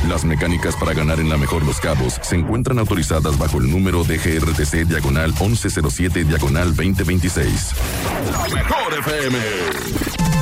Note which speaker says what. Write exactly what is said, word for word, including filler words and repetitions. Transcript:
Speaker 1: Las mecánicas para ganar en La Mejor Los Cabos se encuentran autorizadas bajo el número de G R T C diagonal once cero siete diagonal veinte veintiséis. La Mejor F M.